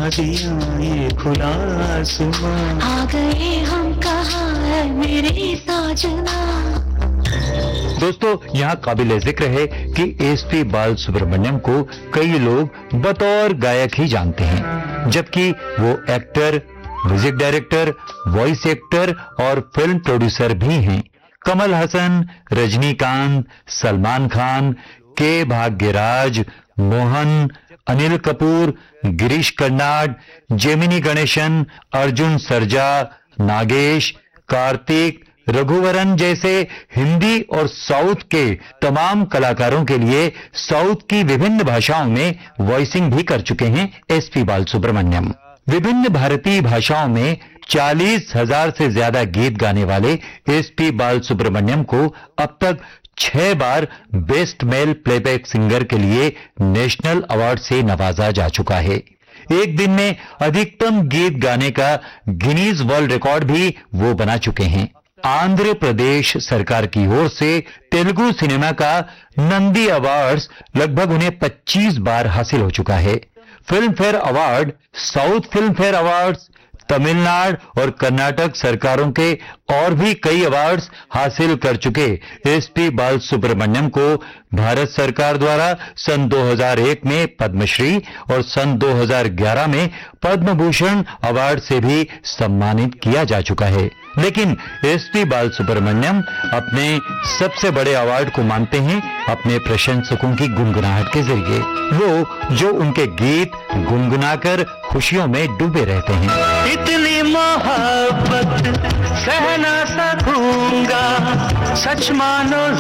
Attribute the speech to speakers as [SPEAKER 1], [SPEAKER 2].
[SPEAKER 1] दिया ये खुला आसमां,
[SPEAKER 2] आ गए हम कहाँ है मेरे साजना।
[SPEAKER 3] दोस्तों, यहाँ काबिल जिक्र है कि एसपी बालसुब्रमण्यम को कई लोग बतौर गायक ही जानते हैं, जबकि वो actor, music director, voice actor और फिल्म प्रोड्यूसर भी हैं। कमल हसन, रजनीकांत, सलमान खान, के भाग्यराज, मोहन, अनिल कपूर, गिरीश कर्नाड, जेमिनी गणेशन, अर्जुन सरजा, नागेश, कार्तिक, रघुवरन जैसे हिंदी और साउथ के तमाम कलाकारों के लिए साउथ की विभिन्न भाषाओं में वॉइसिंग भी कर चुके हैं एसपी बालसुब्रमण्यम। विभिन्न भारतीय भाषाओं में 40,000 से ज्यादा गीत गाने वाले एसपी बालसुब्रमण्यम को अब तक 6 बार बेस्ट मेल प्लेबैक सिंगर के लिए नेशनल अवार्ड से नवाजा जा चुका है। एक दिन में अधिकतम गीत गाने का गिनीज वर्ल्ड रिकॉर्ड भी वो बना चुके हैं। आंध्र प्रदेश सरकार की ओर से तेलुगु सिनेमा का नंदी अवार्ड्स लगभग उन्हें 25 बार हासिल हो चुका है। Film fair award, south film fair awards, Tamil Nadu और कर्नाटक सरकारों के और भी कई अवार्ड्स हासिल कर चुके एसपी बालसुब्रमण्यम को भारत सरकार द्वारा सन 2001 में पद्मश्री और सन 2011 में पद्म भूषण अवार्ड से भी सम्मानित किया जा चुका है। लेकिन एसपी बालसुब्रमण्यम अपने सबसे बड़े अवार्ड को मानते हैं अपने प्रशंसकों की गुनगुनाहट के जरिए, वो जो उनके गीत गुनगुनाकर खुशियों में डूबे रहते हैं।
[SPEAKER 1] इतनी मोहब्बत सह ना सकूंगा, सच मानो